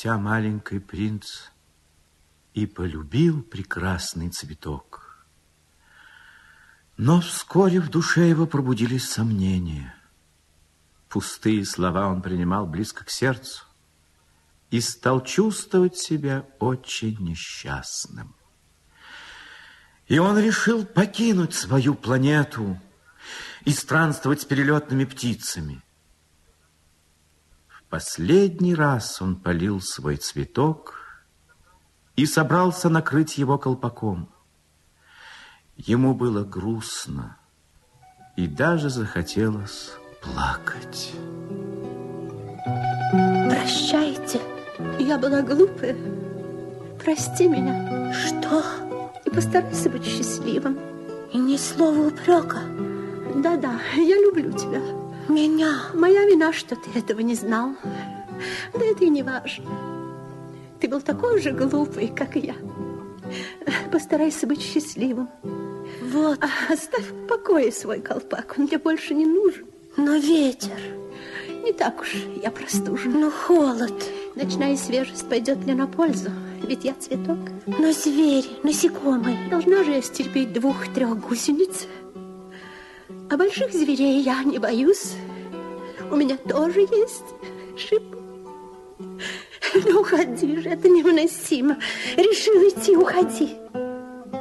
дитя маленький принц и полюбил прекрасный цветок. Но вскоре в душе его пробудились сомнения. Пустые слова он принимал близко к сердцу и стал чувствовать себя очень несчастным. И он решил покинуть свою планету и странствовать с перелетными птицами. В последний раз он полил свой цветок и собрался накрыть его колпаком. Ему было грустно и даже захотелось плакать. Прощайте, я была глупая. Прости меня. Что? И постарайся быть счастливым. И ни слова упрека. Да-да, я люблю тебя. Меня? Моя вина, что ты этого не знал. Да это и не важно. Ты был такой же глупый, как и я. Постарайся быть счастливым. Вот. Оставь в покое свой колпак, он мне больше не нужен. Но ветер. Не так уж я простужена. Но холод. Ночная свежесть пойдет мне на пользу, ведь я цветок. Но звери, насекомые. Должна же я стерпеть 2-3 гусениц. А больших зверей я не боюсь. У меня тоже есть шип. Ну, уходи же, это невыносимо. Решил идти, уходи.